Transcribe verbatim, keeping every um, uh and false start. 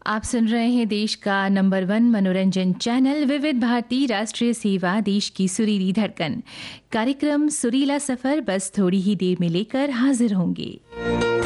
आप सुन रहे हैं देश का नंबर वन मनोरंजन चैनल विविध भारती राष्ट्रीय सेवा, देश की सुरीली धड़कन। कार्यक्रम सुरीला सफर बस थोड़ी ही देर में लेकर हाजिर होंगे।